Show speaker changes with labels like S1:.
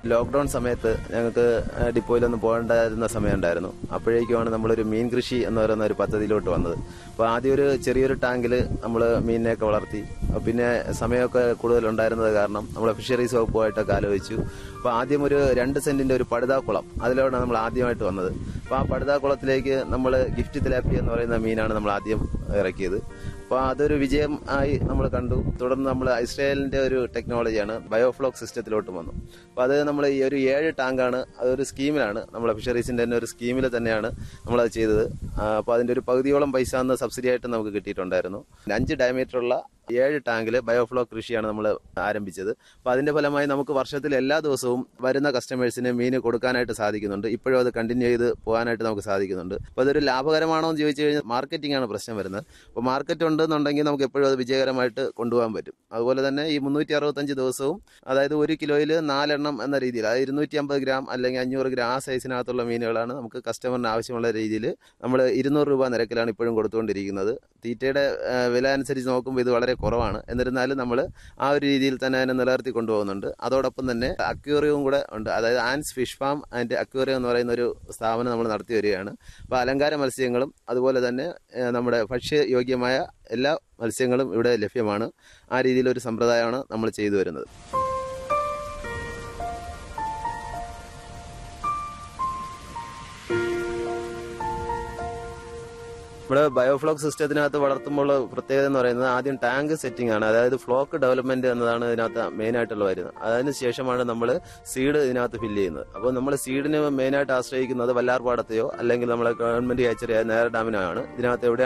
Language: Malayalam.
S1: ലോക്ക്ഡൌൺ സമയത്ത് ഞങ്ങൾക്ക് ഡിപ്പോയിലൊന്നും പോകേണ്ടായിരുന്ന സമയമുണ്ടായിരുന്നു. അപ്പോഴേക്കുമാണ് നമ്മളൊരു മീൻ കൃഷി എന്ന് പറയുന്ന ഒരു പദ്ധതിയിലോട്ട് വന്നത്. അപ്പോൾ ആദ്യം ഒരു ചെറിയൊരു ടാങ്കിൽ നമ്മൾ മീനിനെയൊക്കെ വളർത്തി. പിന്നെ സമയമൊക്കെ കൂടുതലുണ്ടായിരുന്നത് കാരണം നമ്മൾ ഫിഷറീസ് വകുപ്പുമായിട്ടൊക്കെ ആലോചിച്ചു. അപ്പോൾ ആദ്യം ഒരു 2 സെന്റിന്റെ ഒരു പടുതാക്കുളം, അതിലാണ് നമ്മൾ ആദ്യമായിട്ട് വന്നത്. അപ്പോൾ ആ പടുതാക്കുളത്തിലേക്ക് നമ്മൾ ഗിഫ്റ്റ് തിലാപ്പിയ എന്ന് പറയുന്ന മീനാണ് നമ്മൾ ആദ്യം ഇറക്കിയത്. അപ്പോൾ അതൊരു വിജയം ആയി നമ്മൾ കണ്ടു. തുടർന്ന് നമ്മൾ ഇസ്രായേലിന്റെ ഒരു ടെക്നോളജിയാണ് ബയോഫ്ലോക് സിസ്റ്റത്തിലോട്ട് വന്നു. അപ്പോൾ അത് നമ്മൾ ഈ ഒരു 7 ടാങ്കാണ്, അതൊരു സ്കീമിലാണ്, നമ്മളെ ഫിഷറീസിന്റെ തന്നെ ഒരു സ്കീമിൽ തന്നെയാണ് നമ്മളത് ചെയ്തത്. അപ്പോൾ അതിന്റെ ഒരു പകുതിയോളം പൈസ അന്ന് സബ്സിഡി ആയിട്ട് നമുക്ക് കിട്ടിയിട്ടുണ്ടായിരുന്നു. 5 ഡയമീറ്ററുള്ള 7 ടാങ്കിൽ ബയോഫ്ലോക് കൃഷിയാണ് നമ്മൾ ആരംഭിച്ചത്. അപ്പോൾ അതിന്റെ ഫലമായി നമുക്ക് വർഷത്തിൽ എല്ലാ ദിവസവും വരുന്ന കസ്റ്റമേഴ്സിന് മീൻ കൊടുക്കാനായിട്ട് സാധിക്കുന്നുണ്ട്. ഇപ്പോഴും അത് കണ്ടിന്യൂ ചെയ്ത് പോകാനായിട്ട് നമുക്ക് സാധിക്കുന്നുണ്ട്. അപ്പോൾ അതൊരു ലാഭകരമാണോ എന്ന് ചോദിച്ചു കഴിഞ്ഞാൽ മാർക്കറ്റിംഗ് ആണ് പ്രശ്നം വരുന്നത്. അപ്പോൾ മാർക്കറ്റ് ഉണ്ടെന്നുണ്ടെങ്കിൽ നമുക്ക് എപ്പോഴും അത് വിജയകരമായിട്ട് കൊണ്ടുപോകാൻ പറ്റും. അതുപോലെ തന്നെ ഈ 365 ദിവസവും, അതായത് 1 കിലോയിൽ 4 എണ്ണം എന്ന രീതിയിൽ, അതായത് 250 ഗ്രാം അല്ലെങ്കിൽ 500 ഗ്രാം ആ സൈസിനകത്തുള്ള മീനുകളാണ് നമുക്ക് കസ്റ്റമറിന് ആവശ്യമുള്ള രീതിയിൽ നമ്മൾ 200 രൂപ നിരക്കിലാണ് ഇപ്പോഴും കൊടുത്തുകൊണ്ടിരിക്കുന്നത്. തീറ്റയുടെ വില അനുസരിച്ച് നോക്കുമ്പോൾ ഇത് വളരെ കുറവാണ്. എന്നിരുന്നാലും നമ്മൾ ആ ഒരു രീതിയിൽ തന്നെ അതിനെ നിലനിർത്തി കൊണ്ടുപോകുന്നുണ്ട്. അതോടൊപ്പം തന്നെ അക്വേറിയവും കൂടെ ഉണ്ട്. അതായത് Ans fish farm and aquarium എന്ന് പറയുന്ന ഒരു സ്ഥാപനം നമ്മൾ നടത്തി വരികയാണ്. അപ്പോൾ അലങ്കാര മത്സ്യങ്ങളും അതുപോലെ തന്നെ നമ്മുടെ ഭക്ഷ്യയോഗ്യമായ എല്ലാ മത്സ്യങ്ങളും ഇവിടെ ലഭ്യമാണ്. ആ രീതിയിലൊരു സമ്പ്രദായമാണ് നമ്മൾ ചെയ്തു വരുന്നത്. നമ്മുടെ ബയോഫ്ലോക് സിസ്റ്റത്തിനകത്ത് വളർത്തുമ്പോൾ പ്രത്യേകത എന്ന് പറയുന്നത് ആദ്യം ടാങ്ക് സെറ്റിംഗ് ആണ്. അതായത് ഫ്ലോക്ക് ഡെവലപ്മെന്റ് എന്നതാണ് ഇതിനകത്ത് മെയിനായിട്ടുള്ള വരുന്നത്. അതിന് ശേഷമാണ് നമ്മൾ സീഡ് ഇതിനകത്ത് ഫില്ല് ചെയ്യുന്നത്. അപ്പോൾ നമ്മൾ സീഡിന് മെയിനായിട്ട് ആശ്രയിക്കുന്നത് വല്ലാർപാടത്തെയോ അല്ലെങ്കിൽ നമ്മളെ ഗവൺമെന്റ് ഹാച്ചറിയായ നേര ഡാമിനോ ആണ്. ഇതിനകത്ത് എവിടെ